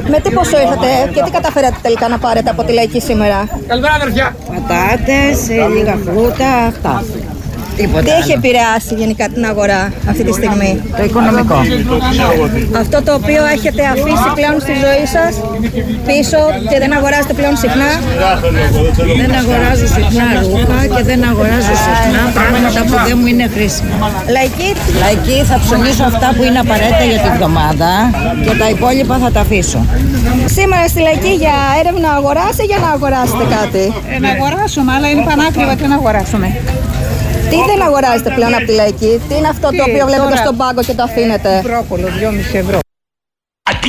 Με τι ποσό ήρθατε και τι καταφέρατε τελικά να πάρετε από τη Λαϊκή σήμερα? Καλημέρα αδερφιά. Πατάτες, λίγα φρούτα, αυτά. Τίποτα Τι έχει άλλο. επηρεάσει γενικά την αγορά αυτή τη στιγμή? Το οικονομικό. Αυτό το οποίο έχετε αφήσει πλέον στη ζωή σας πίσω και δεν αγοράζετε πλέον συχνά? Δεν αγοράζω συχνά ρούχα και δεν αγοράζω συχνά πράγματα που δεν μου είναι χρήσιμα. Λαϊκή, Λαϊκή θα ψωνίσω αυτά που είναι απαραίτητα για την εβδομάδα και τα υπόλοιπα θα τα αφήσω. σήμερα στη Λαϊκή για έρευνα αγοράς ή για να αγοράσετε κάτι? Να αγοράσουμε, αλλά είναι πανάκριβα και να αγοράσουμε. Τι δεν αγοράζετε πλέον από τη Λαϊκή? Τι είναι αυτό το οποίο βλέπετε στον πάγκο και το αφήνετε? Πρόκολο, 2,5 ευρώ.